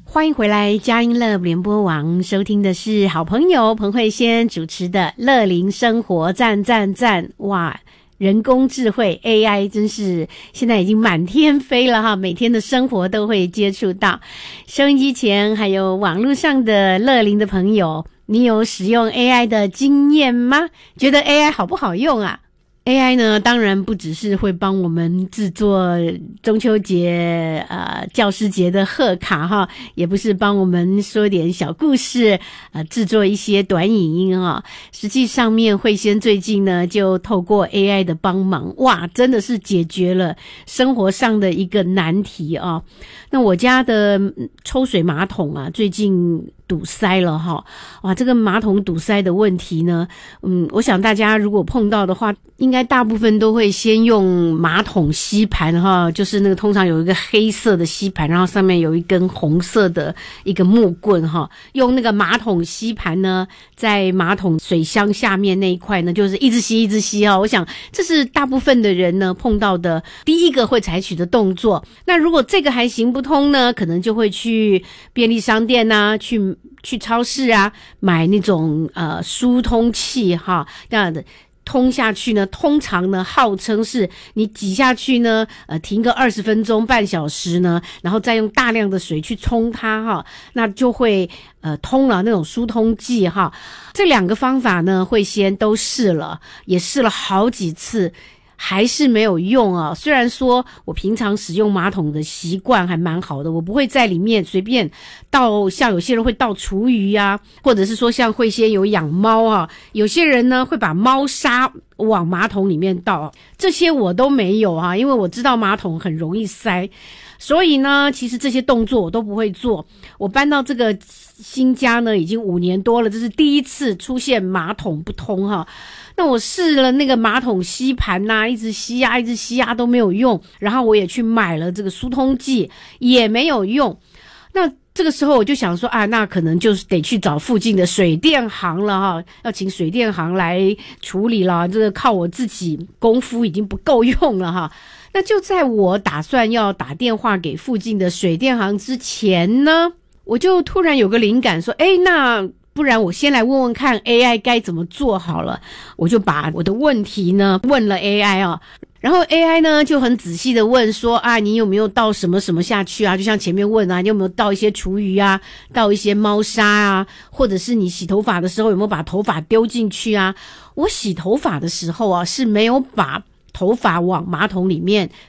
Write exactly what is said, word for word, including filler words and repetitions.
欢迎回来佳音乐联播网，收听的是好朋友彭慧仙主持的乐龄生活赞赞赞。哇，人工智慧 A I 真是现在已经满天飞了哈，每天的生活都会接触到。收音机前还有网络上的乐龄的朋友，你有使用 A I 的经验吗？觉得 A I 好不好用啊？A I 呢，当然不只是会帮我们制作中秋节、呃教师节的贺卡哈，也不是帮我们说点小故事，呃制作一些短影音哈。实际上面慧仙最近呢，就透过 A I 的帮忙，哇，真的是解决了生活上的一个难题啊。那我家的抽水马桶啊，最近堵塞了哈，哇，这个马桶堵塞的问题呢，嗯，我想大家如果碰到的话，应该大部分都会先用马桶吸盘哈，就是那个通常有一个黑色的吸盘，然后上面有一根红色的一个木棍哈，用那个马桶吸盘呢，在马桶水箱下面那一块呢，就是一直吸一直吸哈。我想这是大部分的人呢碰到的第一个会采取的动作。那如果这个还行不通呢，可能就会去便利商店啊，去去超市啊，买那种呃疏通器哈，这样的通下去呢，通常呢号称是你挤下去呢，呃停个二十分钟半小时呢，然后再用大量的水去冲它哈，那就会呃通了那种疏通剂哈。这两个方法呢，慧仙都试了，也试了好几次。还是没有用啊！虽然说我平常使用马桶的习惯还蛮好的，我不会在里面随便倒，像有些人会倒厨余啊，或者是说像慧仙有养猫啊，有些人呢会把猫砂往马桶里面倒，这些我都没有啊，因为我知道马桶很容易塞，所以呢，其实这些动作我都不会做。我搬到这个新家呢，已经五年多了，这是第一次出现马桶不通哈。那我试了那个马桶吸盘呐、啊，一直吸啊，一直吸啊都没有用。然后我也去买了这个疏通剂，也没有用。那这个时候我就想说啊，那可能就是得去找附近的水电行了哈，要请水电行来处理了。这个靠我自己功夫已经不够用了哈。那就在我打算要打电话给附近的水电行之前呢，我就突然有个灵感说，诶，那不然我先来问问看 A I 该怎么做好了。我就把我的问题呢问了 A I 啊，然后 A I 呢就很仔细的问说啊，你有没有倒什么什么下去啊？就像前面问啊，你有没有倒一些厨余啊，倒一些猫砂啊，或者是你洗头发的时候有没有把头发丢进去啊？我洗头发的时候啊是没有把头发往马桶里面